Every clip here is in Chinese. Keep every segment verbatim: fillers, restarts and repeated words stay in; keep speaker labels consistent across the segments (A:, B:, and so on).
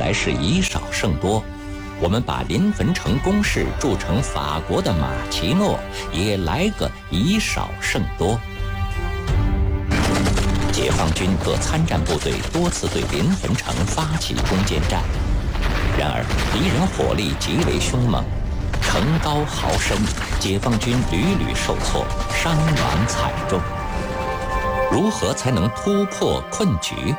A: 来是以少胜多，我们把临汾城攻势铸成法国的马奇诺，也来个以少胜多。解放军各参战部队多次对临汾城发起攻坚战，然而敌人火力极为凶猛，城高壕深，解放军屡屡受挫，伤亡惨重。如何才能突破困局？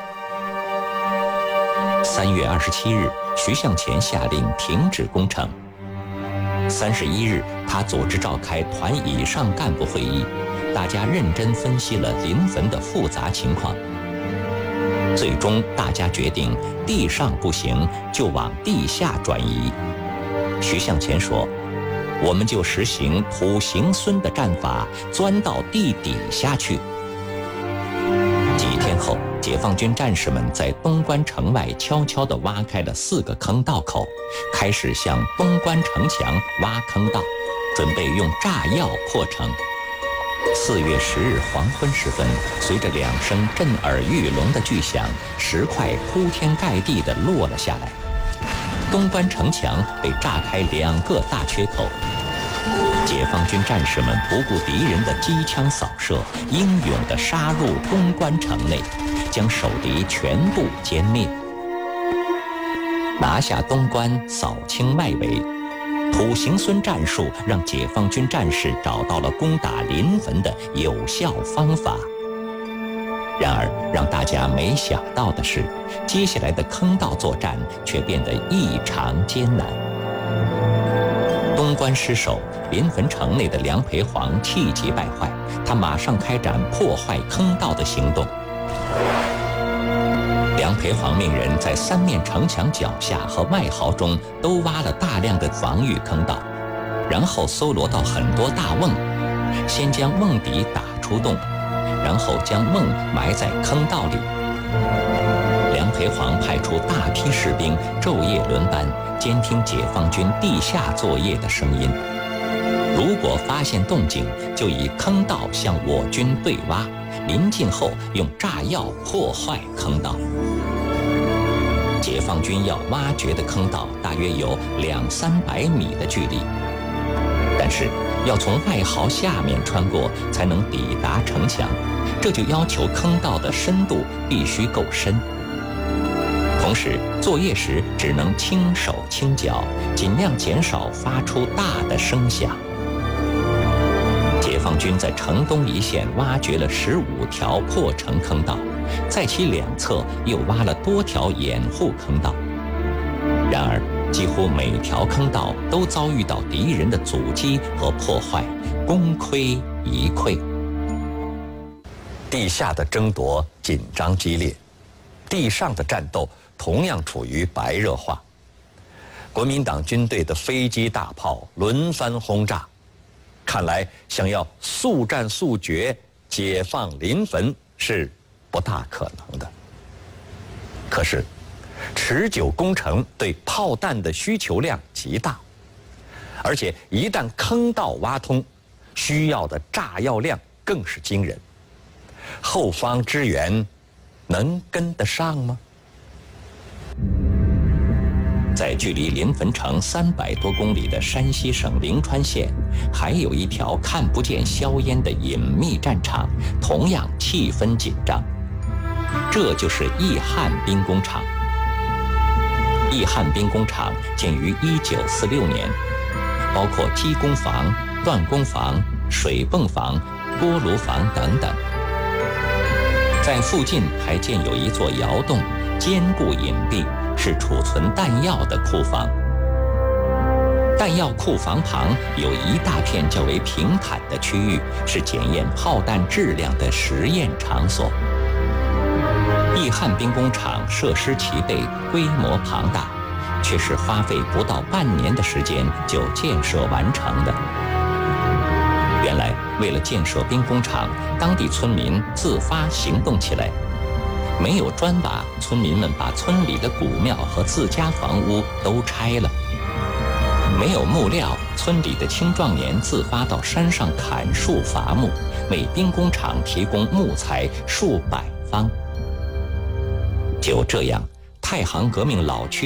A: 三月二十七日，徐向前下令停止攻城。三十一日，他组织召开团以上干部会议，大家认真分析了临汾的复杂情况。最终，大家决定地上不行，就往地下转移。徐向前说：“我们就实行土行孙的战法，钻到地底下去。”几天后，解放军战士们在东关城外悄悄地挖开了四个坑道口，开始向东关城墙挖坑道，准备用炸药破城。四月十日黄昏时分，随着两声震耳欲聋的巨响，石块铺天盖地地落了下来，东关城墙被炸开两个大缺口。解放军战士们不顾敌人的机枪扫射，英勇地杀入东关城内，将守敌全部歼灭。拿下东关，扫清外围，土行孙战术让解放军战士找到了攻打临汾的有效方法。然而，让大家没想到的是，接下来的坑道作战却变得异常艰难。东关失守，临汾城内的梁培煌气急败坏，他马上开展破坏坑道的行动。梁培煌命人在三面城墙脚下和外壕中都挖了大量的防御坑道，然后搜罗到很多大瓮，先将瓮底打出洞，然后将瓮埋在坑道里。梁培煌派出大批士兵昼夜轮班，监听解放军地下作业的声音。如果发现动静，就以坑道向我军对挖，临近后用炸药破坏坑道。解放军要挖掘的坑道大约有两三百米的距离，但是要从外壕下面穿过才能抵达城墙，这就要求坑道的深度必须够深。同时，作业时只能轻手轻脚，尽量减少发出大的声响。解放军在城东一线挖掘了十五条破城坑道，在其两侧又挖了多条掩护坑道。然而，几乎每条坑道都遭遇到敌人的阻击和破坏，功亏一篑。地下的争夺紧张激烈，地上的战斗同样处于白热化。国民党军队的飞机大炮轮番轰炸，看来想要速战速决解放临汾是不大可能的。可是持久攻城对炮弹的需求量极大，而且一旦坑道挖通，需要的炸药量更是惊人。后方支援能跟得上吗？在距离临汾城三百多公里的山西省临川县，还有一条看不见硝烟的隐秘战场，同样气氛紧张。这就是义汉兵工厂。义汉兵工厂建于一九四六年，包括机工房、锻工房、水泵房、锅炉房等等。在附近还建有一座窑洞，坚固隐蔽，是储存弹药的库房。弹药库房旁有一大片较为平坦的区域，是检验炮弹质量的实验场所。义汉兵工厂设施齐备，规模庞大，却是花费不到半年的时间就建设完成的。原来，为了建设兵工厂，当地村民自发行动起来。没有砖瓦，村民们把村里的古庙和自家房屋都拆了。没有木料，村里的青壮年自发到山上砍树伐木，为兵工厂提供木材数百方。就这样，太行革命老区